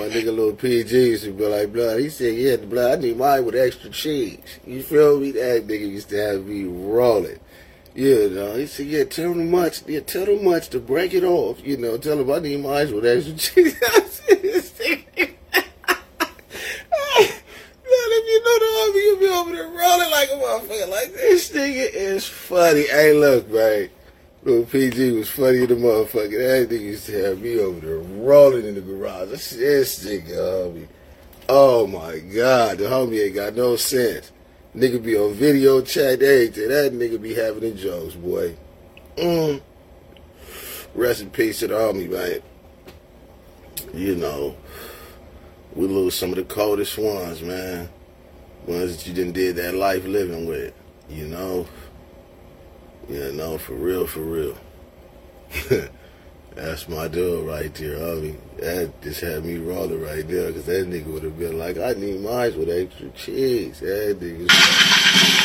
my nigga Lil PG used to be like, blood. He said, yeah, blood, I need mine with extra cheese. You feel me? That nigga used to have me rolling. You know, he said, yeah, tell them much to break it off. You know, tell them I need mine with extra cheese. If you know the homie, you be over there rolling like a motherfucker. Like, this nigga is funny. Hey, look, man. Lil PG was funny in the motherfucker. That nigga used to have me over there rolling in the garage. This nigga, homie. Oh, my God. The homie ain't got no sense. Nigga be on video chat, everything. That nigga be having the jokes, boy. Rest in peace to the homie, man. You know, we lose some of the coldest ones, man. Ones that you done did that life living with, you know. You know, for real, for real. That's my dude right there, homie. That just had me rolling right there, because that nigga would have been like, I need mine with extra cheese. That nigga.